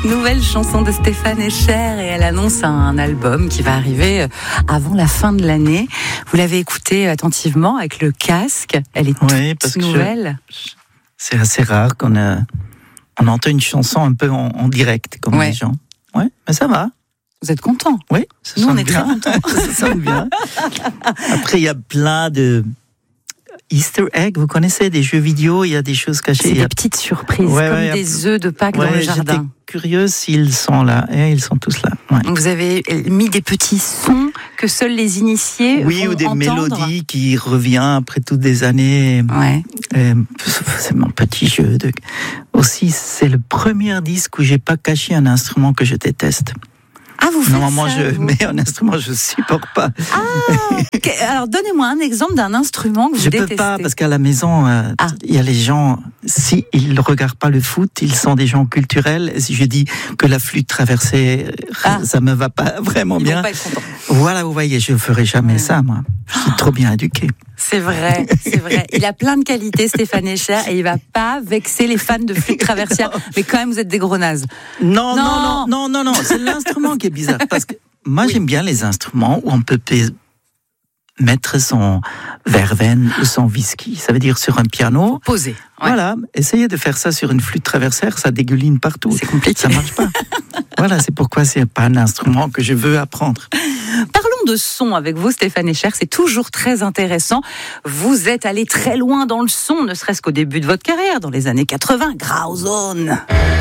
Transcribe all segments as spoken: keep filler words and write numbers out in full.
Nouvelle chanson de Stéphane Escher et elle annonce un album qui va arriver avant la fin de l'année. Vous l'avez écoutée attentivement avec le casque. Elle est toute oui, parce nouvelle. Que je, c'est assez rare qu'on a, on entend une chanson un peu en, en direct comme ouais. les gens. Ouais, mais ça va. Vous êtes content? Oui, ça nous on est bien. très contents. Ça sonne bien. Après il y a plein de Easter egg, vous connaissez des jeux vidéo, il y a des choses cachées. C'est il y des a... petites surprises, ouais, comme ouais, des œufs de Pâques ouais, dans le jardin. J'étais curieuse s'ils sont là, et ils sont tous là. Ouais. Donc vous avez mis des petits sons que seuls les initiés oui, vont ou des entendre. Mélodies qui reviennent après toutes des années. Ouais. Et c'est mon petit jeu. De... Aussi, c'est le premier disque où j'ai pas caché un instrument que je déteste. Ah, vous faites Normalement, ça, je vous mets un instrument, je supporte pas. Ah, okay. Alors donnez-moi un exemple d'un instrument que vous je détestez. Je peux pas, parce qu'à la maison, il euh, ah. y a les gens, si ils ne regardent pas le foot, ils sont des gens culturels. Si je dis que la flûte traversée, ah. ça me va pas vraiment ils bien. Vont pas être contents. Voilà, vous voyez, je ferai jamais ouais. ça, moi. Je suis oh. trop bien éduqué. C'est vrai, c'est vrai. Il a plein de qualités, Stéphane Escher, et il va pas vexer les fans de flûte traversière. Mais quand même, vous êtes des gros nazes. Non, non, non, non, non, non. C'est l'instrument qui est bizarre. Parce que moi, oui. j'aime bien les instruments où on peut mettre son verveine ou son whisky. Ça veut dire sur un piano. Poser. Ouais. Voilà. Essayez de faire ça sur une flûte traversière, ça dégouline partout. C'est compliqué. Ça marche pas. Voilà, c'est pourquoi c'est pas un instrument que je veux apprendre. Parlons de son avec vous, Stéphane Escher, c'est toujours très intéressant. Vous êtes allé très loin dans le son, ne serait-ce qu'au début de votre carrière, dans les années quatre-vingts, Grauzone.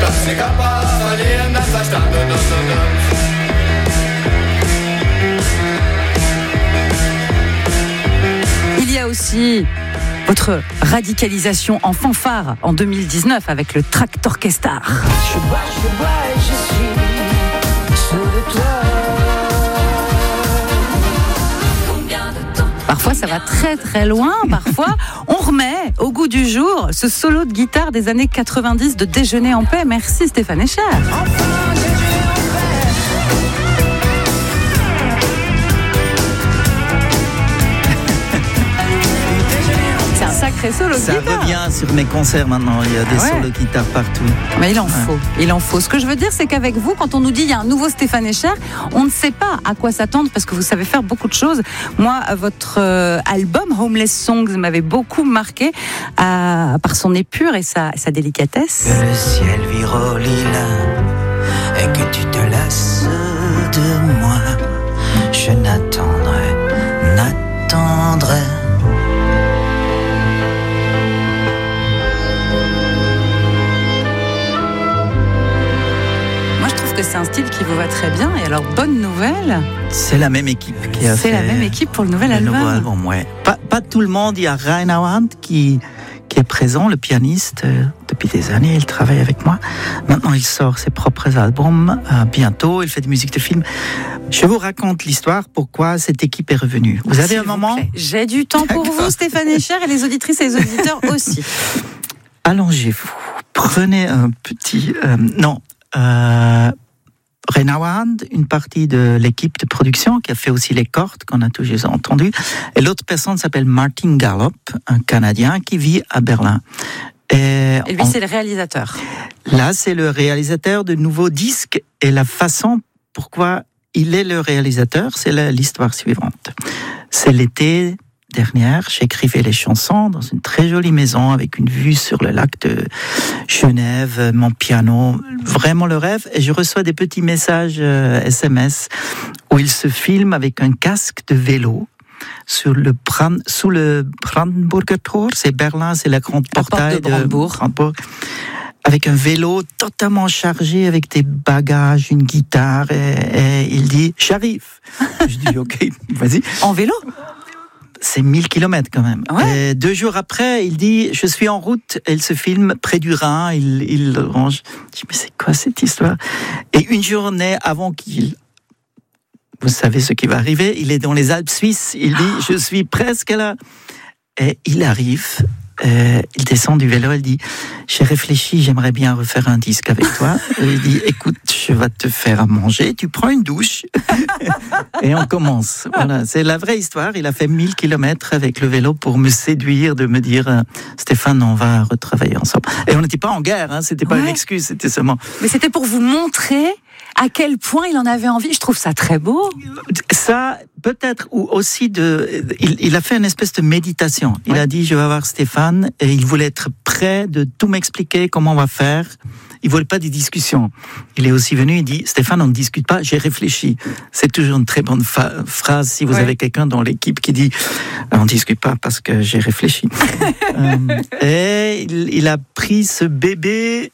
Il y a aussi votre radicalisation en fanfare en deux mille dix-neuf avec le Traktorkestar. Je bois, je bois et je suis sous le toit. Parfois, ça va très très loin. Parfois, on remet au goût du jour ce solo de guitare des années quatre-vingt-dix de Déjeuner en paix. Merci Stéphane Escher. C'est un sacré solo de ça guitare. Ça revient sur mes concerts maintenant. Il y a des ah ouais. solos de guitare partout. Mais il en ouais. faut. Il en faut. Ce que je veux dire, c'est qu'avec vous, quand on nous dit il y a un nouveau Stéphane Escher, on ne sait pas à quoi s'attendre parce que vous savez faire beaucoup de choses. Moi, votre euh, album Homeless Songs m'avait beaucoup marqué euh, par son épure et sa, sa délicatesse. Que le ciel vire au lilas et que tu te lasses de moi, je n'attendrai, n'attendrai. C'est un style qui vous va très bien. Et alors, bonne nouvelle. C'est la même équipe qui a c'est fait. C'est la même équipe pour le nouvel le album. Nouveau album, ouais. Pas, pas tout le monde. Il y a Rainer Hand qui, qui est présent, le pianiste. Euh, depuis des années, il travaille avec moi. Maintenant, il sort ses propres albums. Euh, bientôt, il fait des musiques de films. Je vous raconte l'histoire, pourquoi cette équipe est revenue. Vous avez S'il un vous moment plaît. J'ai du temps pour D'accord. vous, Stéphane Escher, et les auditrices et les auditeurs aussi. Allongez-vous. Prenez un petit... Euh, non. Euh, Rainer Hand, une partie de l'équipe de production qui a fait aussi les cordes qu'on a toujours entendues. Et l'autre personne s'appelle Martin Gallop, un Canadien qui vit à Berlin. Et, et lui, on... c'est le réalisateur. Là, c'est le réalisateur de nouveaux disques. Et la façon pourquoi il est le réalisateur, c'est la, l'histoire suivante. C'est l'été dernière, j'écrivais les chansons dans une très jolie maison avec une vue sur le lac de Genève, mon piano, vraiment le rêve. Et je reçois des petits messages euh, S M S où il se filme avec un casque de vélo sur le Brand, sous le Brandenburger Tor. C'est Berlin, c'est la grande portail de Brandebourg. de avec un vélo totalement chargé avec des bagages, une guitare. Et, et il dit, j'arrive. Je dis, ok, vas-y. En vélo? C'est mille kilomètres quand même. Ouais. Et deux jours après, il dit, je suis en route. Et il se filme près du Rhin. Il, il range. Je dis, mais c'est quoi cette histoire? Et une journée avant qu'il... Vous savez ce qui va arriver. Il est dans les Alpes suisses. Il dit, je suis presque là. Et il arrive. Euh, il descend du vélo. Il dit, j'ai réfléchi, j'aimerais bien refaire un disque avec toi. Et il dit, écoute, je vais te faire à manger, tu prends une douche et on commence. Voilà, c'est la vraie histoire. Il a fait mille kilomètres avec le vélo pour me séduire, de me dire euh, Stéphane, on va retravailler ensemble. Et on n'était pas en guerre, hein, c'était pas Ouais. une excuse, c'était seulement... Mais c'était pour vous montrer à quel point il en avait envie. Je trouve ça très beau. Ça, peut-être, ou aussi de... Il, il a fait une espèce de méditation. Il Ouais. a dit, je vais voir Stéphane, et il voulait être prêt de tout m'expliquer comment on va faire. Il voulait pas des discussions. Il est aussi venu, il dit, Stéphane, on ne discute pas, j'ai réfléchi. C'est toujours une très bonne fa- phrase si vous Ouais. avez quelqu'un dans l'équipe qui dit, on ne discute pas parce que j'ai réfléchi. euh, et il, il a pris ce bébé...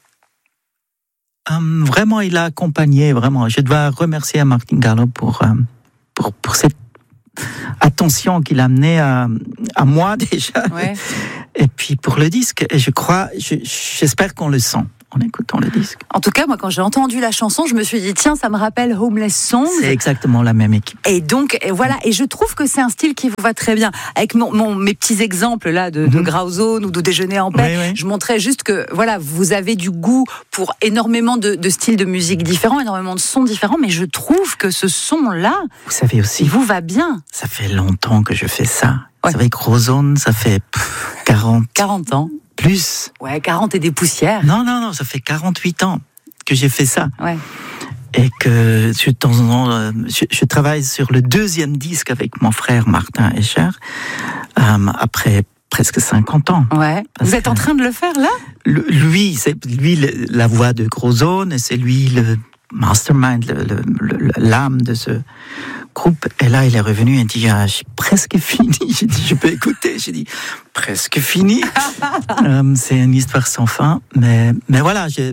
Um, vraiment, il a accompagné, vraiment. Je dois remercier Martin Gallo pour, um, pour, pour cette attention qu'il a amenée à, à moi déjà. Ouais. Et puis pour le disque, et je crois, je, j'espère qu'on le sent en écoutant le disque. En tout cas, moi, quand j'ai entendu la chanson, je me suis dit, tiens, ça me rappelle Homeless Songs. C'est exactement la même équipe. Et donc, et voilà, et je trouve que c'est un style qui vous va très bien. Avec mon, mon, mes petits exemples là de, de Mhm. Grauzone ou de Déjeuner en paix, Oui, oui. je montrais juste que voilà, vous avez du goût pour énormément de, de styles de musique différents, énormément de sons différents, mais je trouve que ce son-là, Vous savez aussi, il vous va bien. ça fait longtemps que je fais ça. Ouais. Vous savez, Grozone, ça fait pff, quarante quarante ans. plus. Ouais, quarante et des poussières. Non, non, non, ça fait quarante-huit ans que j'ai fait ça. Ouais. Et que de temps en temps, euh, je, je travaille sur le deuxième disque avec mon frère Martin Escher, euh, après presque cinquante ans. Ouais. Parce Vous êtes en que- train de le faire là? Le- lui, c'est lui le- la voix de Grozone, et c'est lui le mastermind, le- le- le- l'âme de ce groupe. Et là, il est revenu et dit, ah, j'ai presque fini. J'ai dit, je peux écouter. J'ai dit, presque fini. euh, c'est une histoire sans fin. Mais, mais voilà, je,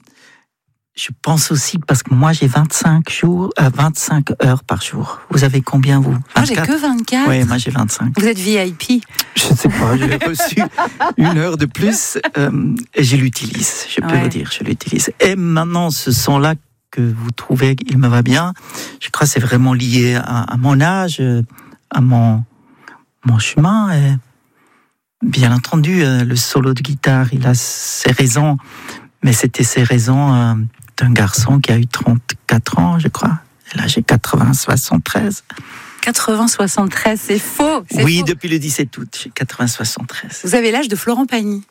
je pense aussi, parce que moi, j'ai vingt-cinq jours, euh, vingt-cinq heures par jour. Vous avez combien, vous? Moi, j'ai que vingt-quatre. Oui, moi, j'ai vingt-cinq. Vous êtes V I P. Je ne sais pas, j'ai reçu une heure de plus euh, et je l'utilise, je peux Ouais. vous dire, je l'utilise. Et maintenant, ce son-là que vous trouvez qu'il me va bien, je crois que c'est vraiment lié à, à mon âge, à mon, mon chemin. Et bien entendu, euh, le solo de guitare, il a ses raisons, mais c'était ses raisons euh, d'un garçon qui a eu trente-quatre ans, je crois. Et là, j'ai quatre-vingts soixante-treize. quatre-vingts soixante-treize, c'est faux. c'est Oui, faux. depuis le dix-sept août, j'ai quatre-vingts soixante-treize. Vous avez l'âge de Florent Pagny.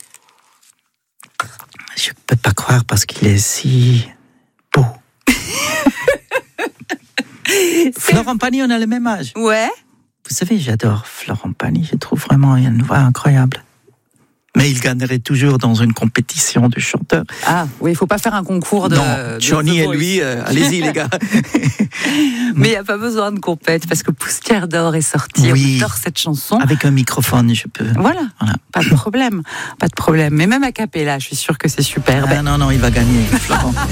Je ne peux pas croire parce qu'il est si beau. Florent Pagny, on a le même âge. Ouais. Vous savez, j'adore Florent Pagny. Je trouve vraiment une voix incroyable. Mais il gagnerait toujours dans une compétition de chanteurs. Ah, oui, il faut pas faire un concours de. non, de Johnny The et Voice. lui, euh, allez-y les gars. Mais il n'y a pas besoin de compète parce que Poussière d'or est sorti. Oui. On adore cette chanson. Avec un microphone, je peux. Voilà. Voilà. Pas de problème. Pas de problème. Mais même à cappella, je suis sûre que c'est superbe. Ah, non, non, il va gagner, Florent.